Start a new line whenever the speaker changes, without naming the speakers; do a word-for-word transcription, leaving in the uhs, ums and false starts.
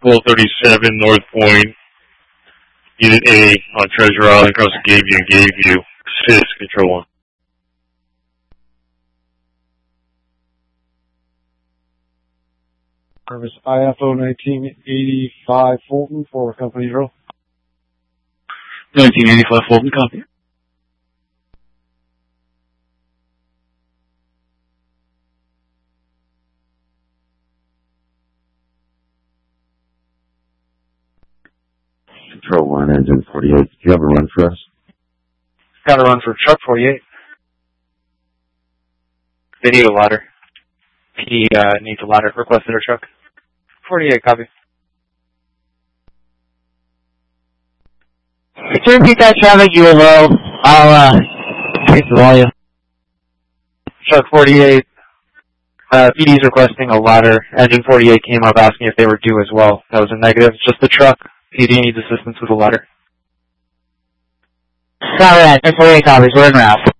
twelve thirty-seven North Point, Unit A on Treasure Island, across Gaveview and Gaveview. Assist, Control one.
Service I F O nineteen eighty-five Fulton for Company Zero.
nineteen eighty-five Fulton, copy.
Control one, engine forty-eight. Do you have a run for us?
Got a run for truck forty-eight. They need a ladder. P D uh, needs a ladder. Requested a truck. forty-eight, copy.
Could you repeat that traffic? You were low. I'll, uh, increase the volume.
Truck forty-eight. Uh, P D's requesting a ladder. Engine forty-eight came up asking if they were due as well. That was a negative. Just the truck. P D needs assistance with a ladder.
Copy that. forty-eight copies. We're in route.